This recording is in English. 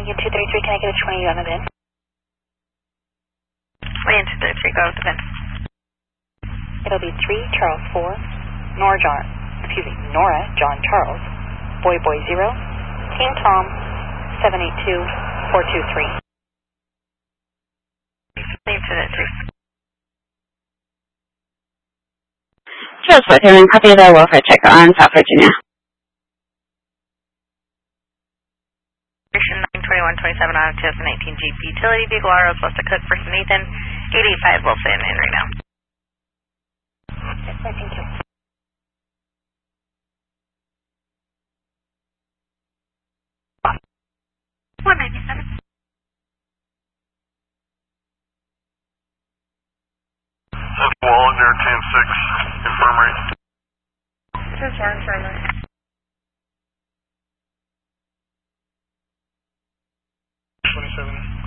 Lincoln 233, can I get a 20 on the VIN? Lincoln 233, go with the VIN. It'll be 3 Charles 4, Nora John Charles, Boy 0, King Tom 782423. Lincoln 233. Charles 4, copy the welfare check on South Virginia. 92127 on a 2019 Jeep utility vehicle, RO supposed to cook for Nathan, 885 Wilson in Reno. Yes, sir, thank you. $197. Central Wall near 10-6, infirmary. This is your infirmary. 27.